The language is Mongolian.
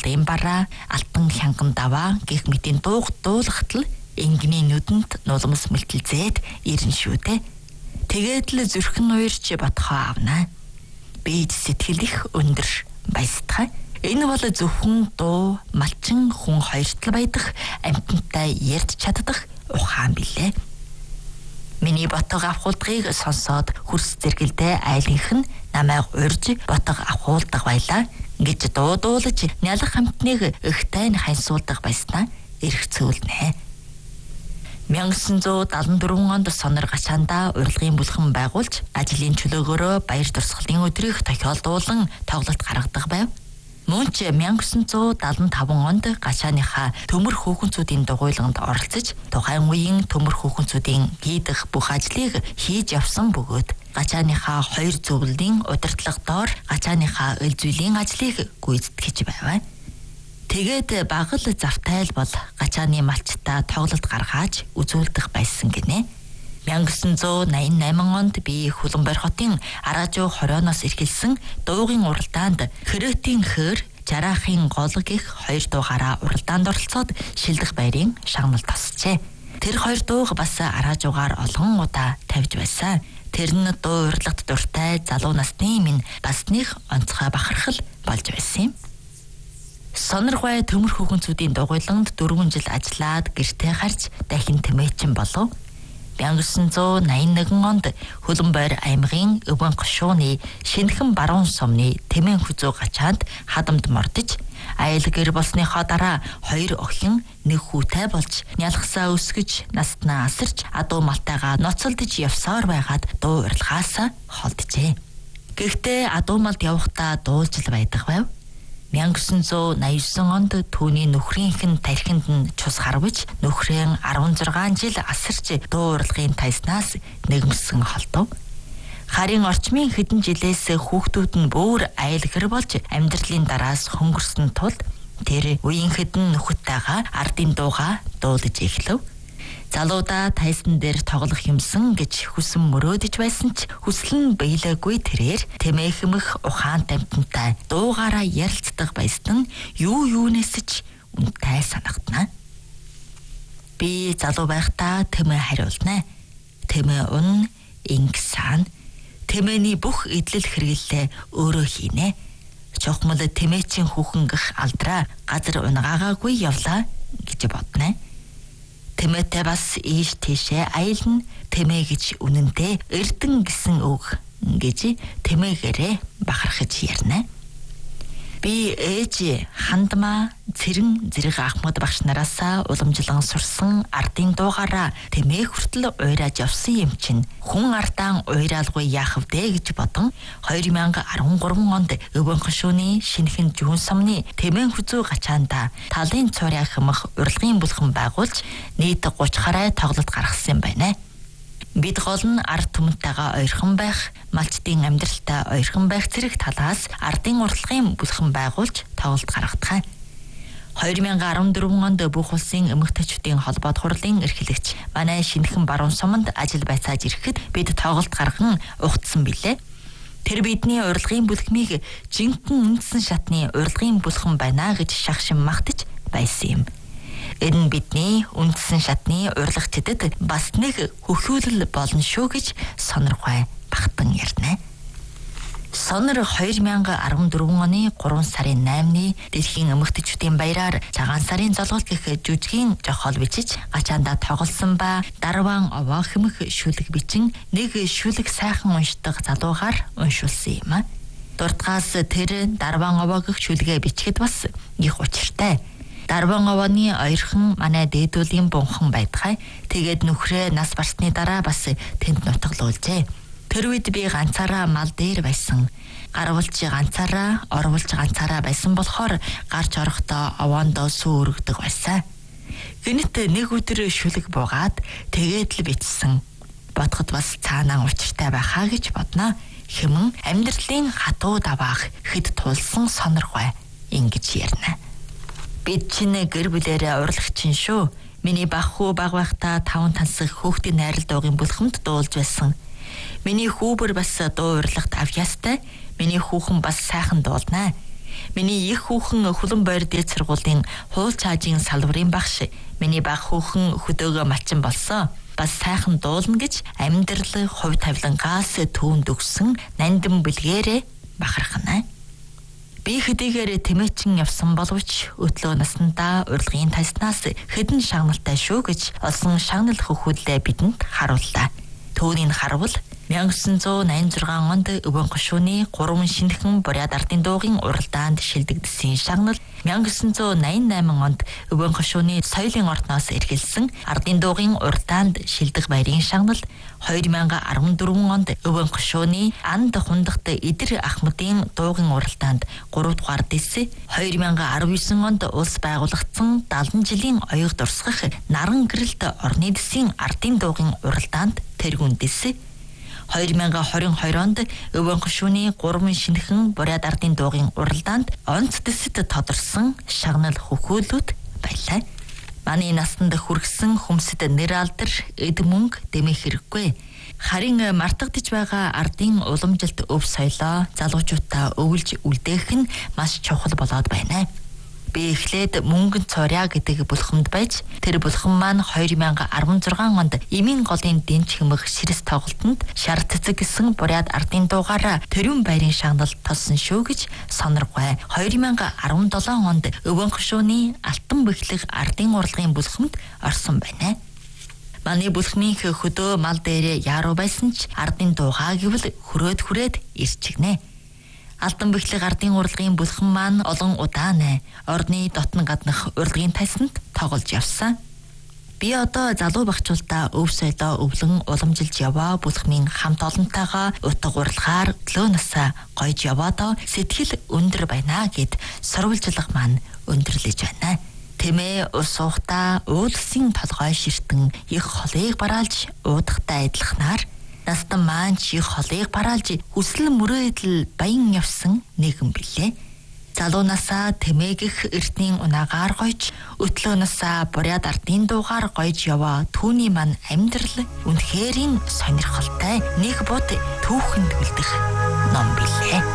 урлагийн бараа, алтан хянган даваа гэх мэтийн дуулахтал энгний нүдэнд нулимс мэлтэлзээд ирэн шүү дээ. Тэгээд л зүрхэн уярч бодхоо авнаа. Бид сэтгэл их өндөр баястай. Энэ бол зөвхөн дуу, малчин хүн хоёртол байдаг амьтантай ярьж чаддаг ухаан билээ. Миний ботог авахулдгийг сонсоод хөрс зэргэлдээ айлынх нь намайг урьж ботог авахулдаг байлаа гэж дуудуулж нялх хамтныг ихтэй нь хансуулдаг байснаа эргцүүлнэ. 1974 онд Сонор гачаандаа урилгын бүлхэн байгуулж ажлын чөлөөгөөрөө баяр дурсгалын өдрийг тохиолдуулан тоглолт гаргадаг байв. Мөн ч 1975 онд гачааныхаа төмөр хүүхэнцүүдийн дугуйлганд оролцож тухайн үеийн төмөр хүүхэнцүүдийн хийдэх бүх ажлыг хийж явсан бөгөөд гачааныхаа 2 зөвлөлийн удирдлага доор гачааныхаа эл зүйлийн ажлыг гүйцэтгэж байв. Тэгээд багал завтай л бол гачааны малчтаа тоглолт гаргаж үзүүлдэг байсан гинэ. 1988 онд би Хүлэмбар хотын Араажуу хорооноос эрхэлсэн дуугийн уралдаанд Хөрөөтийн хөр, Жараахын гол гих 2 дуугаараа уралдаанд оролцоод шилдэх баярын шагнал тосчээ. Тэр 2 дууг бас Араажуугаар олон удаа тавьж байсан. Тэр нь дуу урлагт дуртай залуу насны минь бас нэг онцгой бахархал болж байсан юм. Соноргой төмөр хүүхэнцүүдийн дугуйланд 4 жил ажиллаад гэртээ харж дахин тэмээчин болов. 1981 онд Хүлэмбар аймгийн Өвөнх шууны Шинэхэн баруун сумны Тэмээн хүзүү гачаанд хадамд мордож аял гэр болсныхоо дараа 2 охин, 1 хүүтэй болж нялхсаа өсгөж настнаа асарч адуу малтайгаа ноцолдож явсаар байгаад дуу урилгаас холджээ. Гэхдээ адуу малд явахдаа дуулж л байдаг байв. 1989 онд түүний нөхрийнхэн тархинд нь цус харвж нөхрийн 16 жил асарч дуу урлагийн тайснаас нэгмсэн холдов. Харин орчмын хэдэн жилээс хүүхдүүд нь бүр айлгэр болж амьдралын дараас хөнгөрсөн тул тэр үеийн хэдэн нөхөдтэйгээ ардын дуугаа дуулж эхлэв. Залуудаа тайсан дээр тоглох юмсан гэж хүсэн мөрөөдөж байсан ч хүсэл нь биелээгүй тэрээр тэмээхмэх ухаан тамтантай дуугаараа ярилцдаг байсан нь юунээс ч үнэтэй санагдана. Би залуу байхдаа тэмээ хариулнаа. Тэмээ ун ингсан. Тэмээний бүх эдлэл хэрэглээ өөрөө хийнэ. Чухмал тэмээчин хүүхэнгөх алдраа газар унгаагаагүй явлаа гэж бодно. Тэмээтэй бас ийш тийшээ аялна. Тэмээ гэж үнэндээ эрдэн гэсэн үг гэж тэмээгээрээ бахархаж ярина. Би ээж хандмаа цэрэн зэрэг Ахмад багш нараасаа уламжлан сурсан ардын дуугаараа тэмээ хүртэл уйрааж явсан юм чинь хүн артаан уйраалгүй яах вэ гэж бодон 2013 онд Өвөнх шууны Шинэхэн жүүн сумны Тэмээн хүзүү гачаанда талын цорья хэмэх урилгын бүлхэн байгуулж нийт 30 харай тоглолт гаргасан байна. Бид гол нь ард түмэнтэйгээ ойрхон байх, малчдын амьдралтай ойрхон байх зэрэг талаас ардын урлагийн бүлхэн байгуулж тоглолт гаргадаг. 2014 онд бүх улсын эмэгтэйчүүдийн холбоод хурлын эрхлэгч манай Шинэхэн баруун суманд ажил байцааж ирэхэд бид тоглолт гарган угтсан билээ. Тэр бидний урлагийн бүлхмийг жинхэнэ үндсэн шатны урлагийн бүлхэн байна гэж шахшин магтаж байсан юм. Энэ бидний үндсэн шатны урлагчдад бас нэг хөхүүлэл болно шүү гэж Соноргой багтан ярина. Сонор 2014 оны 3 сарын 8-ны дэлхийн эмэгтэйчүүдийн баяраар цагаан сарын золгол гэх жүжигийн жохол бичиж гачаандаа тоглосон ба дарван овоо хэмэх шүлэг бичин нэг шүлэг сайхан уншдаг залуугаар уншуулсан юм. Дуртгаас тэр дарван овоо гэх шүлгээ бичгэд бас их учиртай. Дарван овооны ойрхон манай дээдүүлийн бунхан байдгаа. Тэгээд нөхрөө нас барсны дараа бас тэнд нутаглуулжээ. Тэр үед би ганцаараа мал дээр байсан. Гарвалж ганцаараа, орволж ганцаараа байсан болохоор гарч орохдоо овоондоо сүү өргөдөг байсан. Гэнэт нэг өдөр шүлэг буугаад тэгээд л бичсэн. Бодоход бас цаанаа учиртай байхаа гэж бодноо. Хэмэн амьдралын хатуу даваах хэд тулсан Соноргой ингэж ярина. Бид чинь гэр бүлээрээ урлагчин шүү. Миний баг хүү баг байхдаа 5 тансаг хүүхдийн найрал дуугийн бүлхэнд дуулж байсан. Миний хүүбэр бас дуу урлагт авьяастай. Миний хүүхэн бас сайхан дуулнаа. Миний их хүүхэн хулан бойр дээд сургуулийн хуул цаажийн салбарын багш. Миний баг хүүхэн хөдөөгөө малчин болсон. Бас сайхан дуулна гэж амьдрал хувь тавилангаас түүнд өгсөн нандин бэлгээрээ бахархна. Би хэдийгээр тэмээчин явсан боловч өглөө наснда урилгын таснаас хэдэн шагналтай шүү гэж олсон шагнал хөхүүлээ бидэнд харууллаа. Түүнийг харуул 1986 онд Өвөн гошууны 3 шинэхэн буряд ардын дуугийн уралдаанд шилдэгдсэн шагнал 1988 онд Өвөн гошууны соёлын ордноос эргэлсэн ардын дуугийн уралдаанд шилдэг баярын шагнал 2014 онд Өвөн гошууны анд хундагт Идэр Ахмадын дуугийн уралдаанд 3 дугаар дэс 2019 онд улс байгуулагдсан 70 жилийн оёг дурсгах наран гэрэлт орны дэсийн ардын дуугийн уралдаанд тэргүүн дэс 2022 онд Өвөн гошууны 3 шинэхэн буряд ардын дуугийн уралдаанд онц дэсэд тодорсон шагнал хөхүүлүүд байлаа. Манай насанд хүргэсэн хүмсэд нэр алдар, эд мөнгө дэмэх хэрэггүй. Харин мартагдж байгаа ардын уламжилт өв соёлоо залуучуудаа өвлж үлдээх нь маш чухал болоод байна. Би эхлээд мөнгөн цорья гэдэг булхамд байж тэр булхан маань 2016 онд Эмийн голын дэнч хэмэх ширэс тоглолтод шар цэцэг гэсэн буряд ардын дуугаараа төрийн байрын шагнал толсон шүү гэж сонирхвэ. 2017 онд Өвөн гошууны алтан бэхлэх ардын урлагийн булхамд орсон байна. Манай булхмын хөдөө мал дээрээ яруу байсан ч ардын дуугаа гэвэл хүрээд ирчигнэ. Алтан бэхлэг ардын урлагийн булхан маань олон удаан орны дотн гаднах урлагийн тайсанд тоглож явсан. Би одоо залуу багчуултаа өв соёлоо өвлөн уламжилж яваа булхмын хамт олонтойгоо утга урлагаар өглөөнөөс гойж яваадаа сэтгэл өндөр байна гэд сурвалжлага маань өндөрлөж байна. Тэмээ ус уухта уулсын толгой ширтэн их холыг бараалж уудахтай адилхнаар настан маань чи холыг бараалж хүсэл мөрөөдөл баян явсан нэгэн билээ. Залуунасаа тэмээгэх эртний унаагаар гойж өтлөөнөөсөө буряд ардын дуугаар гойж яваа түүний маань амьдрал үнэхэрийн сонирхолтой нэг бод түүхэнд үлдэх ном билээ.